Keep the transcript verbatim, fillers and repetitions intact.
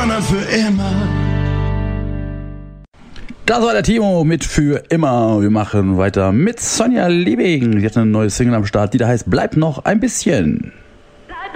gerne für immer. Das war der Timo mit Für immer. Wir machen weiter mit Sonja Liebing. Sie hat eine neue Single am Start, die da heißt Bleib noch ein bisschen.